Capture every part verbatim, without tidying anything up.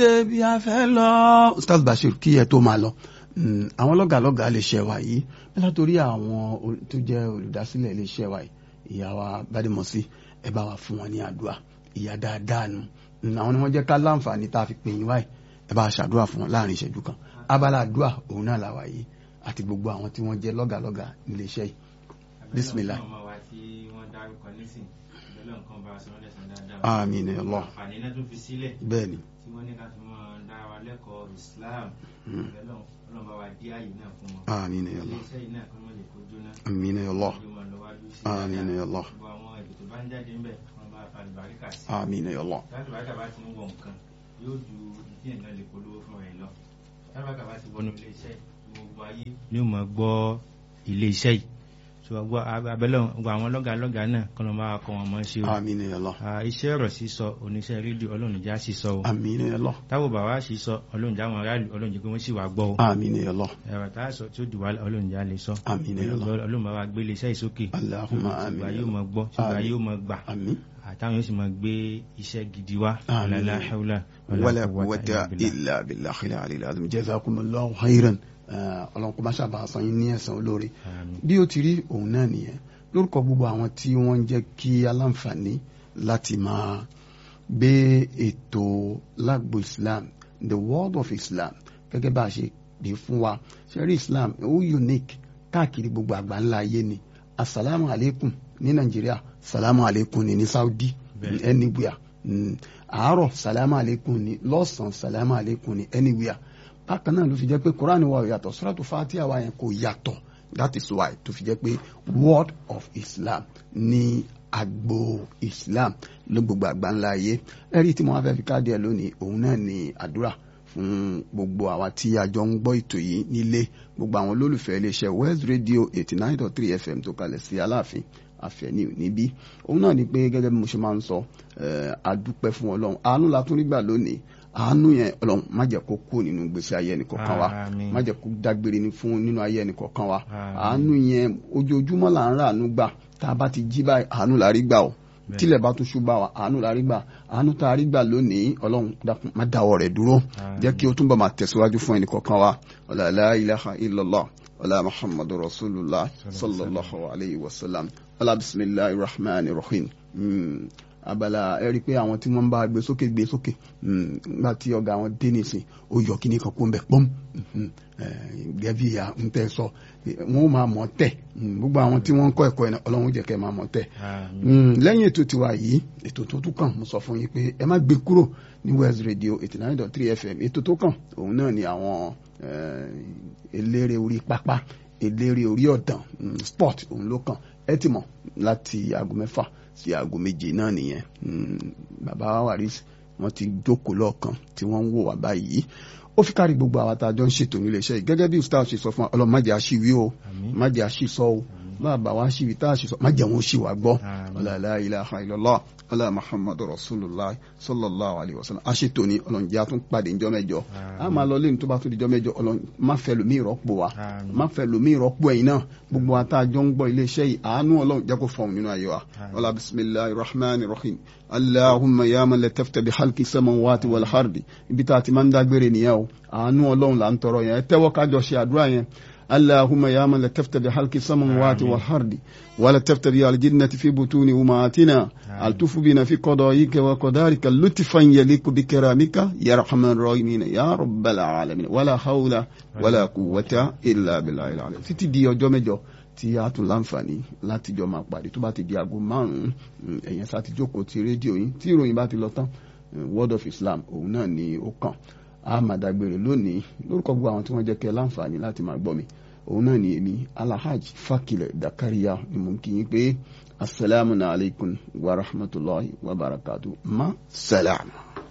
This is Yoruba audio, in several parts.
bí a fẹ́ lọ Ustaz Bashir kí ẹ tó máa lọ àwọn lọ́gàlọ́gà lè ṣe wa yìí látòrí àwọn tó jẹ́ olùdásílẹ̀ lè ṣe wa yìí ìyá wa Bádémọ̀sí ẹ bá wa fún wọn ní àdúrà ìyá dáadáa nu àwọn ni wọ́n jẹ́ ká láǹfààní tá a fi pè yín wáyìí ẹ bá a ṣàdúrà fún wọn láàrin ìṣẹ́jú kan abala àdúrà òun náà làwà yìí àti gbogbo àwọn tí wọ́n jẹ́ lọ́gàlọ́gà nílé iṣẹ́ yìí bismillah. àmín ya Allah. bẹ́ẹ̀ni. tí wọ́n ní ká fi mọ́ dára wa lẹ́kọ̀ọ́ Islam ọlọ́run bá wa dí ààyè náà fún wọn. àmín ya Allah. iléeṣẹ́ yìí náà kọ́ mọ́ lè kó jóná. àmín ya Allah. àmín ya Allah. gbogbo àwọn ètò tó bá ń jáde ńbẹ̀ wọ́n bá fa àlùbáríkà sí. àmín ya Allah. láti bàtà bá ti ń wọ nǹkan yóò ju ìdí ẹ̀ náà lè polówó fún ẹ̀ lọ. láti bàtà bá ti wọnú iléeṣẹ́ gbogbo ayé ni ó máa gbọ́ iléeṣẹ́ yìí gbogbo abẹ́lẹ̀ gbogbo àwọn lọ́gà lọ́gà náà kọ́ ló máa kọ́ wọn mọ́ ṣe o. àmín ya Allah. iṣẹ́ ọ̀rọ̀ sísọ oníṣẹ́ rédíò ọlọ́run já sísọ o. àmín ya Allah. táwọn bàbá sísọ ọlọ́run já wọn aráàlú ọlọ́run jẹ́ pé wọ́n sì wá gbọ́ o. àmín ya Allah. ẹ̀rọ tá a sọ tí ó dùn wá ọlọ́run já lè sọ. àmín ya Allah. ọlọ́run bá wa gbé iléeṣẹ́ ìsókè. Allahumma àmín. ṣùgbọ́n yóò máa gbọ́ ṣùgbọ́n yóò máa gbà. àmín. àtàwọn yóò sì máa gbé iṣẹ́ gidi wá. àmín. la hawla wala quwwata illa billahi al-aliyyil azim jazakumullahu khairan ọlọ́run kó má ṣàbà san yín ní ẹ̀san olóore bí ó ti rí òun náà nìyẹn lórúkọ gbogbo àwọn tí wọ́n ń jẹ́ kí aláǹfààní láti máa gbé ètò lágbo Islam the world of Islam gẹ́gẹ́ bá a ṣe dé fún wa ṣẹ́rí Islam ó unique káàkiri gbogbo àgbáńlá ayé ni asalaamu aleykum ní Nàìjíríà salamu aleykum ní ní Saudi anywhere àárọ̀ salamu aleykum ní lọ́sàn-án salamu aleykum ní anywhere bákan náà ló fi jẹ́ pé Quran wa yàtọ̀ Suratu Fatiha wa yẹn kò yàtọ̀ that is why tó fi jẹ́ pé word of Islam ní agbo Islam ló gbogbo àgbáńlá ayé ẹ̀rí tí mo wá fẹ́ fi káàdì ẹ̀ lónìí òun náà ní àdúrà fún gbogbo àwa tí a jọ ń gbọ́ ètò yìí nílé gbogbo àwọn olólùfẹ́ iléeṣẹ́ West Radio eighty nine dot three F M tó kalẹ̀ sí Aláàfin Àfẹ́ní níbí òun náà ni pé gẹ́gẹ́ bí mo ṣe máa ń sọ adúpẹ́ fún Ọlọ́run àánú la tún rí gbà lónìí àánú yẹn Ọlọ́run má jẹ́ kó kú nínú gbèsè ayé ẹnìkọ̀ọ̀kan wa má jẹ́ kó dágbére ní fún nínú ayé ẹnìkọ̀ọ̀kan wa àánú yẹn ojoojúmọ́ là ń rà àánú gbà tá a bá ti jí báyìí àánú la rí gbà o tílẹ̀ bá tún ṣùgbà wa àánú la rí gbà àánú tá a rí gbà lónìí Ọlọ́run dákun má dáwọ́ rẹ̀ dúró jẹ́ kí ó túnbọ̀ máa tẹ̀síwájú fún ẹnìkọ̀ọ̀kan wa ọ̀là la ilaha illallah ọ̀là muhammadu rasulullah sallallahu alayhi wa sallam ọ̀là bismillahir rahmanir rahim abala ẹ rí i pé àwọn tí wọ́n ń bá gbé sókè gbé sókè nígbà tí ọ̀gá wọn dé nìsín ó yọ kíní kan kó ń bẹ̀ pọ́m gẹ́bí ìyá ń tẹ́ sọ wọ́n máa mọ̀ tẹ̀ gbogbo àwọn tí wọ́n ń kọ́ ẹ̀kọ́ ẹ̀ Ọlọ́run jẹ́ kẹ́ máa mọ̀ tẹ̀. lẹ́yìn ètò tiwa yìí ètò tó tún kàn mo sọ fún yín pé ẹ má gbé kúrò ní West Radio eighty nine dot three F M ètò tó kàn òun náà ni àwọn eléré orí pápá eléré orí ọ̀dàn sport òun ló kàn ẹ ti mọ̀ láti aago mẹ́fà sí aago méje náà nìyẹn bàbá Waris wọ́n ti jókòó lọ́ọ̀kan tí wọ́n ń wò wá báyìí ó fi kárí gbogbo àwọn àtàjọ ń ṣètò nílé iṣẹ́ yìí gẹ́gẹ́ bí ustaz ṣe sọ fún wa Ọlọ́run má jẹ́ àṣìwí o má jẹ́ àṣìsọ o bàbá wa ṣìwí tá a ṣìsọ má jẹ́ wọn ó ṣì wá gbọ́ la ilaha illallah ọlá muhammadu rasulullah sallallahu alayhi wa sallam aṣètò ní Ọlọ́run jẹ́ àtún pàdé ńjọ́ mẹ́jọ a máa lọ lẹ́nu tó bá tún di jọ́ mẹ́jọ Ọlọ́run má fẹ́ lómi ìrọ́pò wa má fẹ́ lómi ìrọ́pò ẹ̀yin náà gbogbo àtàjọ ń gbọ́ ilé iṣẹ́ yìí àánú Ọlọ́run jẹ́ kó fọ̀hún nínú ayé wa ọlá bismillahir rahmanir rahim allahumma ya man latafta bi khalqi samawati wal ardi ibi tá a ti máa ń dágbére nìyẹn o àánú Ọlọ́run là ń tọrọ yẹn ẹ tẹ́wọ́ kájọ ṣe àdúrà yẹn اللهم يا من لتفت بحلق السماوات والأرض ولا تفت بالجنة في بطون أمهاتنا ألطف بنا في قضائك وقدرك لطفا يليق بكرامك يا رحمن الراحمين يا رب العالمين ولا حول ولا قوة إلا بالله العلي títí di ọjọ́ mẹ́jọ tí a tún láǹfààní láti jọ máa pàdé tó bá ti di aago márùn-ún ẹ̀yẹn sá ti jókòó ti rédíò yín tí ìròyìn bá ti lọ tán Word of Islam òun náà ni ó kàn á máa dágbére lónìí lórúkọ gbogbo àwọn tí wọ́n jẹ́ kẹ́ láǹfààní láti máa gbọ́ mi òun náà ni èmi Alhaji Fakile Dakariya ni mo kí yín pé asalaamu alaykum wa rahmatulahi wa barakatu ma salam.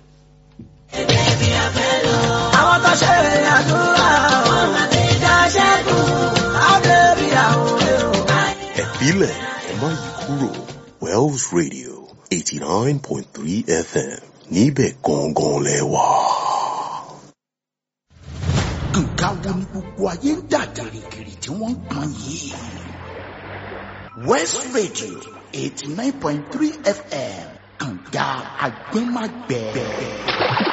àwọn tó ṣe àdúrà wọn àti ìjà ṣẹ́gun àbẹ̀bí àwọn èrò. ẹ̀fílẹ̀ ẹ̀ má yí kúrò Wells Radio eighty nine point three F M níbẹ̀ gangan lẹ́wà. nǹkan wo ni gbogbo ayé ń dà gìrìgìrì tí wọ́n ń pọn yìí. West Radio eighty nine point three F M kànga àgbẹ̀mágbẹ̀.